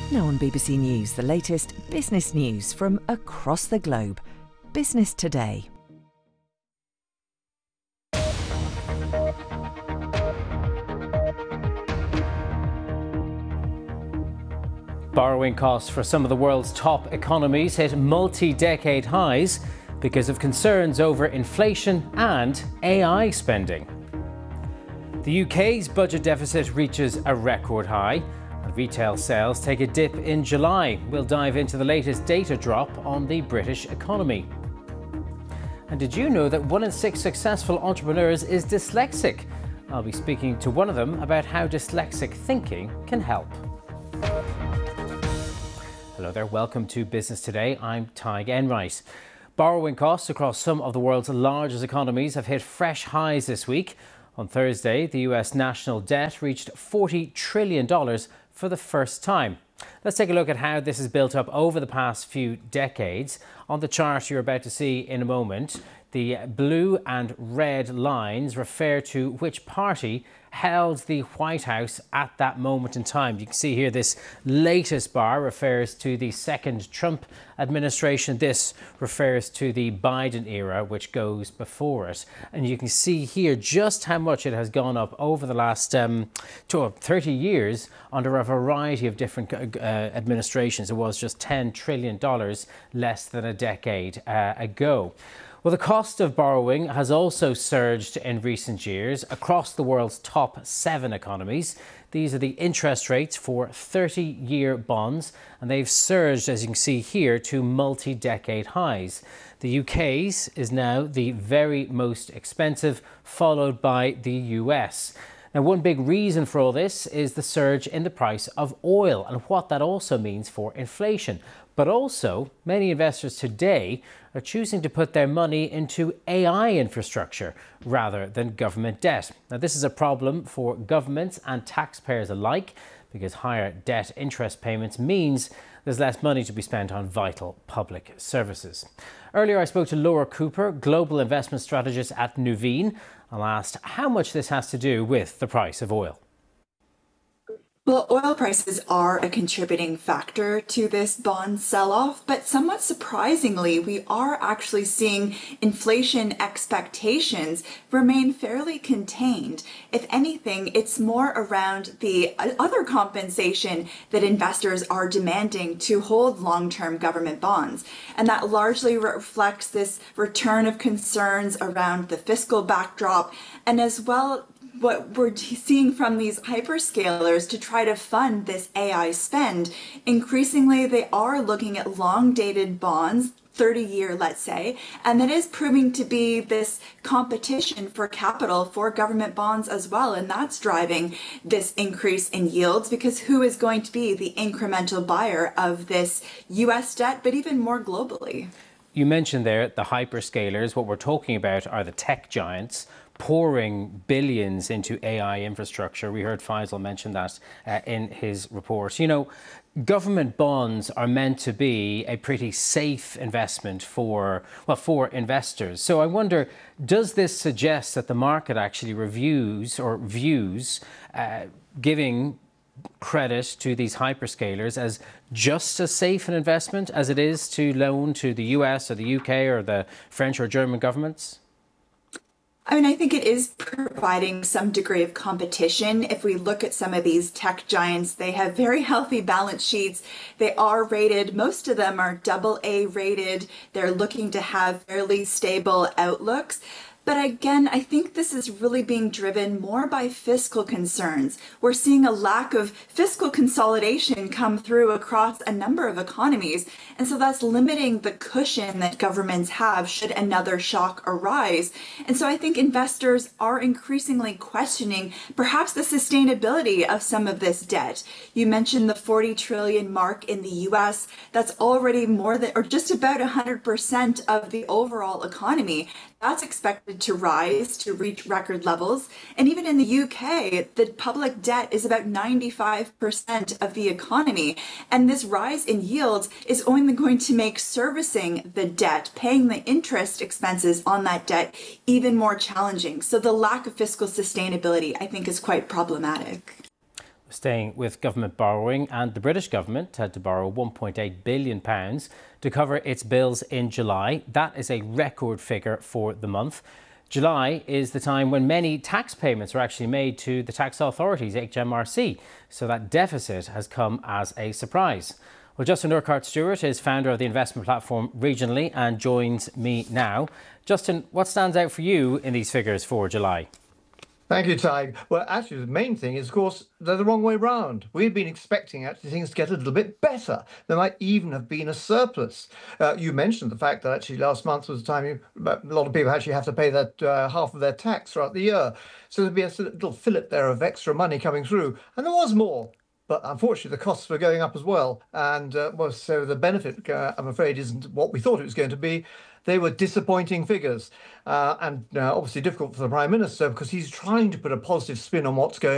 Now on BBC News, the latest business news from across the globe. Business Today. Borrowing costs for some of the world's top economies hit multi-decade highs because of concerns over inflation and AI spending. The UK's budget deficit reaches a record high, and retail sales take a dip in July. We'll dive into the latest data drop on the British economy. And did you know that 1 in 6 successful entrepreneurs is dyslexic? I'll be speaking to one of them about how dyslexic thinking can help. Hello there, welcome to Business Today. I'm Tig Enright. Borrowing costs across some of the world's largest economies have hit fresh highs this week. On Thursday, the US national debt reached $40 trillion for the first time. Let's take a look at how this has built up over the past few decades. On the chart you're about to see in a moment, the blue and red lines refer to which party held the White House at that moment in time. You can see here this latest bar refers to the second Trump administration. This refers to the Biden era, which goes before it. And you can see here just how much it has gone up over the last 30 years under a variety of different administrations. It was just $10 trillion less than a decade ago. Well, the cost of borrowing has also surged in recent years across the world's top 7 economies. These are the interest rates for 30-year bonds, and they've surged, as you can see here, to multi-decade highs. The UK's is now the very most expensive, followed by the US. Now, one big reason for all this is the surge in the price of oil and what that also means for inflation. But also, many investors today are choosing to put their money into AI infrastructure rather than government debt. Now, this is a problem for governments and taxpayers alike because higher debt interest payments means there's less money to be spent on vital public services. Earlier, I spoke to Laura Cooper, global investment strategist at Nuveen. I asked how much this has to do with the price of oil. Well, oil prices are a contributing factor to this bond sell-off, but somewhat surprisingly, we are actually seeing inflation expectations remain fairly contained. If anything, it's more around the other compensation that investors are demanding to hold long-term government bonds. And that largely reflects this return of concerns around the fiscal backdrop and as well what we're seeing from these hyperscalers to try to fund this AI spend. Increasingly, they are looking at long-dated bonds, 30-year, let's say, and that is proving to be this competition for capital for government bonds as well. And that's driving this increase in yields because who is going to be the incremental buyer of this US debt, but even more globally? You mentioned there the hyperscalers. What we're talking about are the tech giants pouring billions into AI infrastructure. We heard Faisal mention that in his report. You know, government bonds are meant to be a pretty safe investment for investors. So I wonder, does this suggest that the market actually reviews or views giving credit to these hyperscalers as just as safe an investment as it is to loan to the US or the UK or the French or German governments? I mean, I think it is providing some degree of competition. If we look at some of these tech giants, they have very healthy balance sheets. They are rated. Most of them are AA rated. They're looking to have fairly stable outlooks. But again, I think this is really being driven more by fiscal concerns. We're seeing a lack of fiscal consolidation come through across a number of economies. And so that's limiting the cushion that governments have should another shock arise. And so I think investors are increasingly questioning perhaps the sustainability of some of this debt. You mentioned the 40 trillion mark in the US. That's already more than, or just about 100% of the overall economy. That's expected to rise to reach record levels. And even in the UK, the public debt is about 95% of the economy. And this rise in yields is only going to make servicing the debt, paying the interest expenses on that debt, even more challenging. So the lack of fiscal sustainability, I think, is quite problematic. Staying with government borrowing, and the British government had to borrow £1.8 billion to cover its bills in July. That is a record figure for the month. July is the time when many tax payments are actually made to the tax authorities, HMRC, so that deficit has come as a surprise. Well, Justin Urquhart-Stewart is founder of the investment platform Regionally and joins me now. Justin, what stands out for you in these figures for July? Thank you, Ty. Well, actually, the main thing is, of course, they're the wrong way round. We've been expecting actually things to get a little bit better. There might even have been a surplus. You mentioned the fact that actually last month was the time a lot of people actually have to pay that half of their tax throughout the year. So there'd be a sort of little fillip there of extra money coming through. And there was more. But unfortunately, the costs were going up as well. And so the benefit, I'm afraid, isn't what we thought it was going to be. They were disappointing figures and obviously difficult for the Prime Minister because he's trying to put a positive spin on what's going on.